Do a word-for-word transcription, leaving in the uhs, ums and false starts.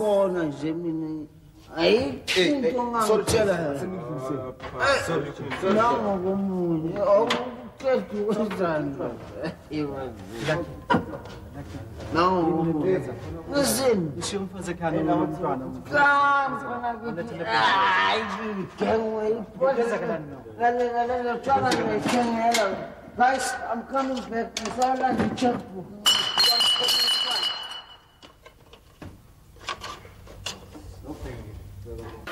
khona nje mina ayikho ngangitshela sorry nangokomunye awuqeda ukwenzani nangokomunye listen isho umfazi ekhaya nomntwana guys, I'm coming back. I found out the checkbook. Okay.